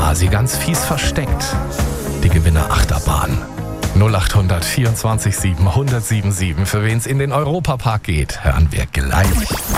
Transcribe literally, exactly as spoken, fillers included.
war sie ganz fies versteckt, die Gewinner-Achterbahn. null acht hundert vierundzwanzig sieben hundert sieben sieben, für wen's in den Europapark geht, hören wir gleich.